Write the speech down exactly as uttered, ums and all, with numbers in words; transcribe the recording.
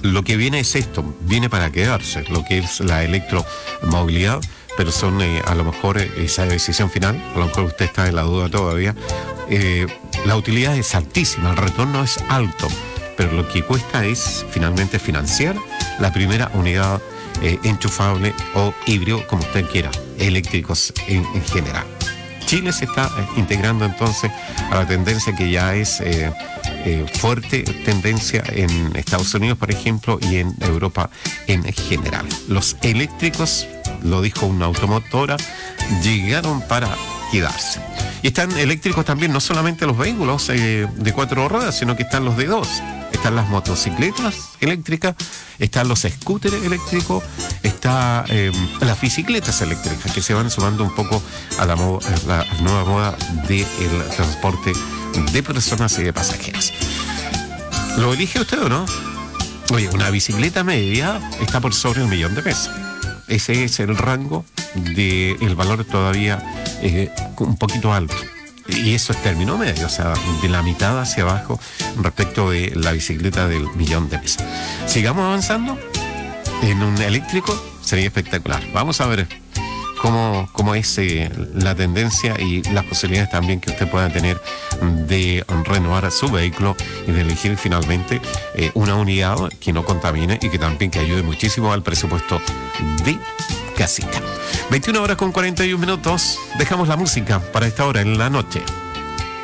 lo que viene es esto, viene para quedarse, lo que es la electromovilidad, pero son eh, a lo mejor eh, esa decisión final, a lo mejor usted está en la duda todavía, eh, la utilidad es altísima, el retorno es alto, pero lo que cuesta es finalmente financiar la primera unidad eh, enchufable o híbrido, como usted quiera, eléctricos en, en general. Chile se está eh, integrando entonces a la tendencia que ya es eh, eh, fuerte tendencia en Estados Unidos, por ejemplo, y en Europa en general. Los eléctricos, lo dijo una automotora, llegaron para quedarse. Y están eléctricos también no solamente los vehículos eh, de cuatro ruedas, sino que están los de dos. Están las motocicletas eléctricas, están los scooters eléctricos, está eh, las bicicletas eléctricas, que se van sumando un poco a la, moda, la nueva moda del transporte de personas y de pasajeros. ¿Lo elige usted o no? Oye, una bicicleta media está por sobre un millón de pesos. Ese es el rango del valor todavía eh, un poquito alto. Y eso es término medio, o sea, de la mitad hacia abajo respecto de la bicicleta del millón de pesos. Sigamos avanzando en un eléctrico, sería espectacular. Vamos a ver cómo, cómo es eh, la tendencia y las posibilidades también que usted pueda tener de renovar su vehículo y de elegir finalmente eh, una unidad que no contamine y que también que ayude muchísimo al presupuesto de casita. veintiuna horas con cuarenta y un minutos. Dejamos la música para esta hora en la noche.